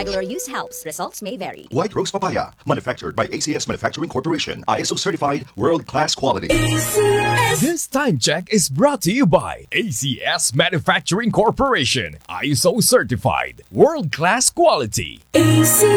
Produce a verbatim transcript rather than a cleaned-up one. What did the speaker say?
Regular use helps. Results may vary. White Rose Papaya, manufactured by A C S Manufacturing Corporation, I S O certified, world-class quality. This time check is brought to you by A C S Manufacturing Corporation, I S O certified, world-class quality.